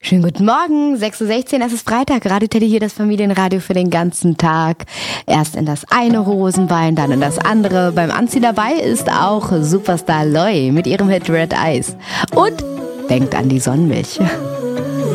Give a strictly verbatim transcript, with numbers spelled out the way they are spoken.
Schönen guten Morgen, sechs Uhr sechzehn, es ist Freitag, Radio Teddy hier, das Familienradio für den ganzen Tag. Erst in das eine Rosenbein, dann in das andere. Beim Anziehen dabei ist auch Superstar Loi mit ihrem Hit Red Eyes. Und denkt an die Sonnenmilch.